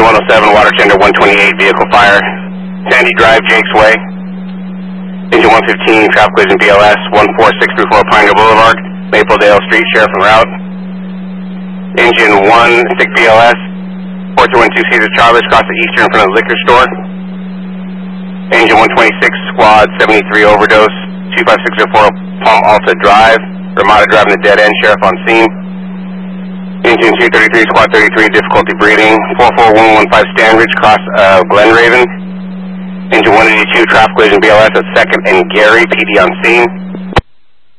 Engine 107, water tender 128, vehicle fire. Sandy Drive, Jakes Way. Engine 115, traffic collision BLS 14634 Pioneer Boulevard, Mapledale Street, Sheriff en route. Engine 16 BLS 4212 Caesar Chavez, across the eastern in front of the liquor store. Engine 126, Squad 73 overdose, 25604 Palm Alta Drive, Ramada driving the dead end, Sheriff on scene. Engine 233, Squad 33, difficulty breathing, 44115 Stanbridge, cross Glen Raven. Engine 182, traffic collision BLS at 2nd and Gary, PD on scene.